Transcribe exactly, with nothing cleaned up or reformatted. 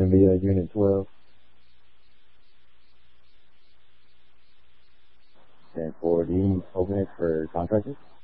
to be a Unit twelve. ten four, do you open it for contractors?